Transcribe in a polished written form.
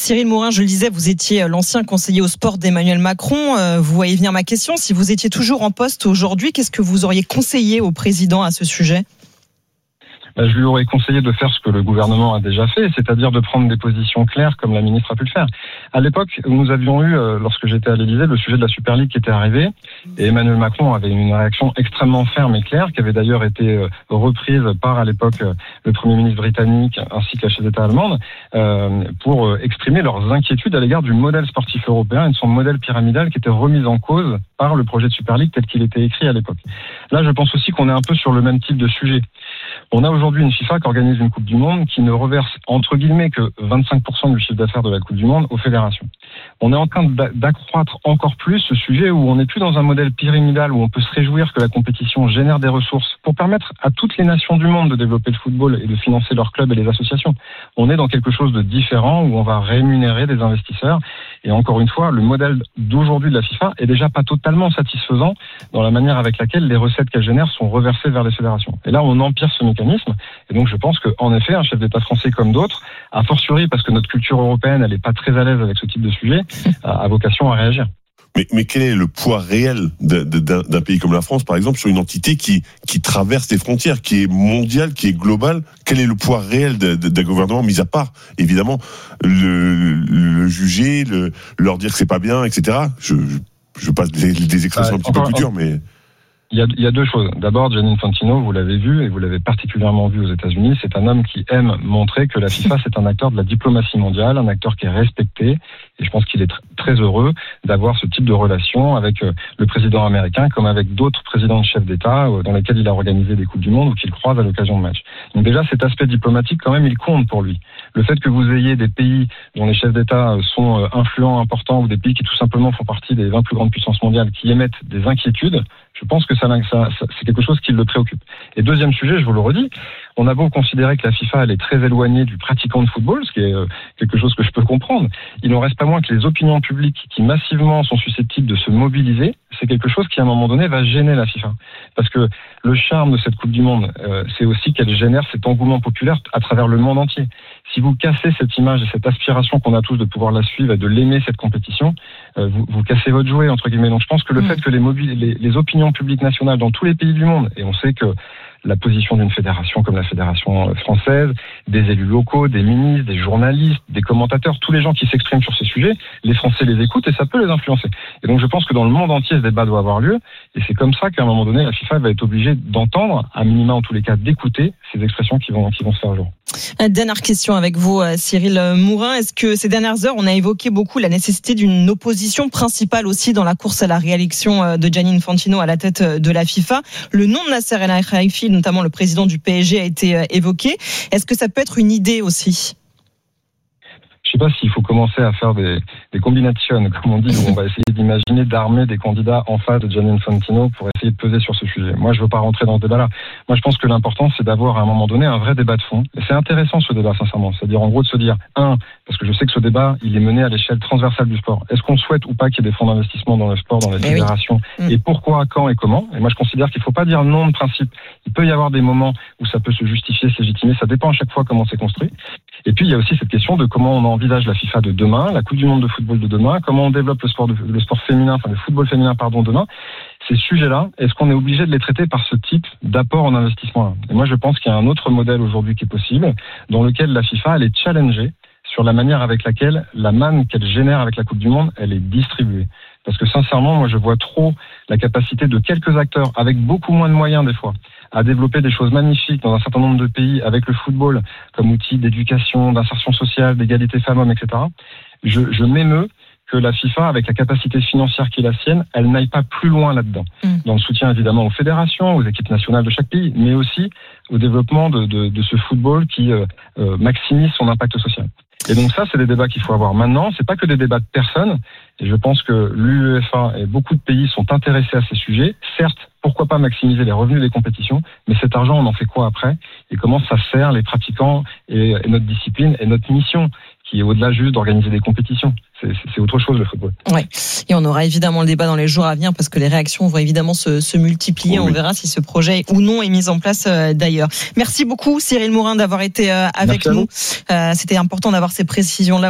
Cyril Mourin, je le disais, vous étiez l'ancien conseiller au sport d'Emmanuel Macron. Vous voyez venir ma question. Si vous étiez toujours en poste aujourd'hui, qu'est-ce que vous auriez conseillé au président à ce sujet ? Je lui aurais conseillé de faire ce que le gouvernement a déjà fait, c'est-à-dire de prendre des positions claires comme la ministre a pu le faire. À l'époque, nous avions eu, lorsque j'étais à l'Élysée, le sujet de la Super League qui était arrivé, et Emmanuel Macron avait une réaction extrêmement ferme et claire, qui avait d'ailleurs été reprise par, à l'époque, le Premier ministre britannique ainsi que la chef d'État allemande, pour exprimer leurs inquiétudes à l'égard du modèle sportif européen et de son modèle pyramidal qui était remis en cause par le projet de Super League tel qu'il était écrit à l'époque. Là, je pense aussi qu'on est un peu sur le même type de sujet. On a aujourd'hui une FIFA qui organise une Coupe du Monde qui ne reverse, entre guillemets, que 25% du chiffre d'affaires de la Coupe du Monde aux fédérations. On est en train d'accroître encore plus ce sujet où on n'est plus dans un modèle pyramidal où on peut se réjouir que la compétition génère des ressources pour permettre à toutes les nations du monde de développer le football et de financer leurs clubs et les associations. On est dans quelque chose de différent où on va rémunérer des investisseurs. Et encore une fois, le modèle d'aujourd'hui de la FIFA est déjà pas totalement satisfaisant dans la manière avec laquelle les recettes qu'elle génère sont reversées vers les fédérations. Et là, on empire ce mécanisme. Et donc, je pense qu'en effet, un chef d'État français comme d'autres, a fortiori parce que notre culture européenne, elle n'est pas très à l'aise avec ce type de sujet, a vocation à réagir. Mais quel est le poids réel d'un pays comme la France, par exemple, sur une entité qui traverse les frontières, qui est mondiale, qui est globale? Quel est le poids réel d'un gouvernement, mis à part, évidemment, le juger, leur dire que c'est pas bien, etc. Je passe des expressions un petit peu plus dures, mais... Il y a deux choses. D'abord, Gianni Infantino, vous l'avez vu, et vous l'avez particulièrement vu aux États-Unis, c'est un homme qui aime montrer que la FIFA, c'est un acteur de la diplomatie mondiale, un acteur qui est respecté, et je pense qu'il est très heureux d'avoir ce type de relation avec le président américain, comme avec d'autres présidents de chefs d'État, dans lesquels il a organisé des Coupes du Monde ou qu'il croise à l'occasion de matchs. Donc déjà, cet aspect diplomatique, quand même, il compte pour lui. Le fait que vous ayez des pays dont les chefs d'État sont influents, importants, ou des pays qui tout simplement font partie des 20 plus grandes puissances mondiales, qui émettent des inquiétudes, je pense que ça, c'est quelque chose qui le préoccupe. Et deuxième sujet, je vous le redis, on a beau considérer que la FIFA, elle est très éloignée du pratiquant de football, ce qui est quelque chose que je peux comprendre, il n'en reste pas moins que les opinions publiques qui massivement sont susceptibles de se mobiliser, c'est quelque chose qui à un moment donné va gêner la FIFA. Parce que le charme de cette Coupe du Monde, c'est aussi qu'elle génère cet engouement populaire à travers le monde entier. Si vous cassez cette image et cette aspiration qu'on a tous de pouvoir la suivre et de l'aimer cette compétition, vous cassez votre jouet, entre guillemets. Donc je pense que le fait que les opinions publiques nationales dans tous les pays du monde, et on sait que la position d'une fédération comme la fédération française, des élus locaux, des ministres, des journalistes, des commentateurs, tous les gens qui s'expriment sur ces sujets, les Français les écoutent et ça peut les influencer. Et donc je pense que dans le monde entier, ce débat doit avoir lieu et c'est comme ça qu'à un moment donné, la FIFA va être obligée d'entendre, à minima en tous les cas, d'écouter ces expressions qui vont se faire jour. Dernière question avec vous, Cyril Mourin. Est-ce que ces dernières heures, on a évoqué beaucoup la nécessité d'une opposition principale aussi dans la course à la réélection de Gianni Infantino à la tête de la FIFA? Le nom de Nasser El Khelaifi, notamment le président du PSG, a été évoqué. Est-ce que ça peut être une idée aussi? Je ne sais pas s'il faut commencer à faire des combinations, comme on dit, où on va essayer d'imaginer d'armer des candidats en face de Gianni Infantino pour essayer de peser sur ce sujet. Moi, je ne veux pas rentrer dans ce débat-là. Moi, je pense que l'important, c'est d'avoir à un moment donné un vrai débat de fond. Et c'est intéressant ce débat, sincèrement. C'est-à-dire, en gros, de se dire, parce que je sais que ce débat, il est mené à l'échelle transversale du sport. Est-ce qu'on souhaite ou pas qu'il y ait des fonds d'investissement dans le sport, dans les fédérations? Et pourquoi, quand et comment? Et moi, je considère qu'il ne faut pas dire non de principe. Il peut y avoir des moments où ça peut se justifier, se légitimer. Ça dépend à chaque fois comment c'est construit. Et puis, il y a aussi cette question de comment on envisage la FIFA de demain, la Coupe du Monde de football de demain, comment on développe le sport féminin, le football féminin, demain. Ces sujets-là, est-ce qu'on est obligé de les traiter par ce type d'apport en investissement-là? Et moi, je pense qu'il y a un autre modèle aujourd'hui qui est possible, dans lequel la FIFA, elle est challengée sur la manière avec laquelle la manne qu'elle génère avec la Coupe du Monde, elle est distribuée. Parce que sincèrement, moi, je vois trop la capacité de quelques acteurs, avec beaucoup moins de moyens des fois, à développer des choses magnifiques dans un certain nombre de pays avec le football comme outil d'éducation, d'insertion sociale, d'égalité femmes-hommes, etc. Je m'émeus que la FIFA, avec la capacité financière qui est la sienne, elle n'aille pas plus loin là-dedans. Dans le soutien évidemment aux fédérations, aux équipes nationales de chaque pays, mais aussi au développement de ce football qui maximise son impact social. Et donc ça, c'est des débats qu'il faut avoir. Maintenant, c'est pas que des débats de personnes. Et je pense que l'UEFA et beaucoup de pays sont intéressés à ces sujets. Certes, pourquoi pas maximiser les revenus des compétitions, mais cet argent, on en fait quoi après? Et comment ça sert les pratiquants et notre discipline et notre mission, qui est au-delà juste d'organiser des compétitions. C'est autre chose, le football. Ouais. Et on aura évidemment le débat dans les jours à venir parce que les réactions vont évidemment se multiplier. Oui. On verra si ce projet ou non est mis en place d'ailleurs. Merci beaucoup, Cyril Mourin, d'avoir été avec nous. C'était important d'avoir ces précisions-là.